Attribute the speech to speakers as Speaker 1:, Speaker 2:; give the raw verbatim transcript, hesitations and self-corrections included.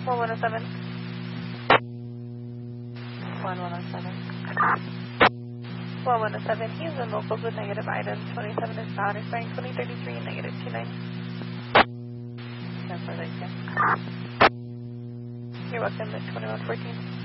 Speaker 1: one oh seven.
Speaker 2: one one oh seven.
Speaker 1: one one oh seven, he's in locals with negative items. twenty-seven is bound, expiring twenty thirty-three, negative two nine.
Speaker 2: No further, yeah.
Speaker 1: You're welcome at twenty-one fourteen.